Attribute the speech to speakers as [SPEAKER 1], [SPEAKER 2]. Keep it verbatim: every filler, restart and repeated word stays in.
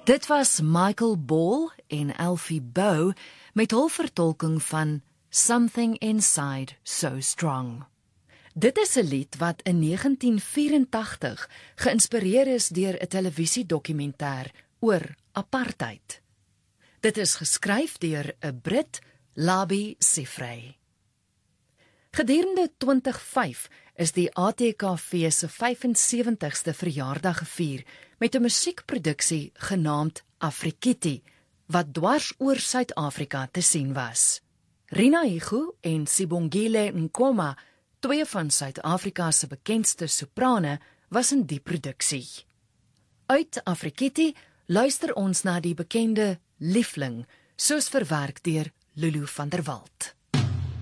[SPEAKER 1] Dit was Michael Ball en Elfie Bow met hul vertolking van Something Inside So Strong. Dit is 'n lied wat in negentien vyerentagtig geïnspireer is deur 'n televisiedokumentêr oor apartheid. Dit is geskryf deur 'n Brit, Labi Siffre. Gedurende twintig vyf is die A T K V se vyf-en-sewentigste verjaardag gevier met 'n musiekproduksie genaamd Afrikitti, wat dwars oor Suid-Afrika te sien was. Rina Igu en Sibongile Nkoma, twee van Suid-Afrika se bekendste soprane, was in die produksie. Uit Afrikitti luister ons na die bekende Liefling, soos verwerk deur Lulu van der Walt.